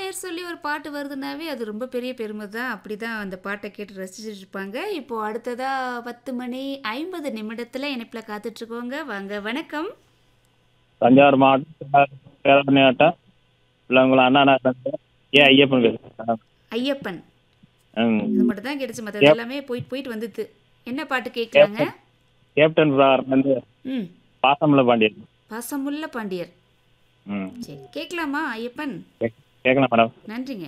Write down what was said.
பேர் சொல்லி ஒரு பாட்டு வருதுன்னாவே அது ரொம்ப பெரிய பெருமை தான். அப்படிதான் அந்த பாட்டை கேட்டு ரசிச்சுட்டு இருப்பாங்க. இப்போ அடுத்ததா 10 மணி 50 நிமிடத்துல இணைப்புல காத்துட்டு இருக்கோங்க. வாங்க வணக்கம். தஞ்சாவூர் மாவட்டம் பேரணி வட்டம் உள்ளவங்கள அண்ணா நகர் ஐயப்பன் பேசுறேன். ஐயப்பன். ம். அது மட்டும் தான் கிடைச்சு. மற்றது கேப் எல்லாமே போயிட்டு போயிட்டு வந்துது. என்ன பாட்டு கேட்கலாங்க? கேப்டன் கேப்டன் வந்து ம். பாசமல பாண்டியன். பாசமுள்ள பாண்டியர். ம். சரி கேட்கலாமா ஐயப்பன்? கேட்கலாம் மேடம். நன்றிங்க.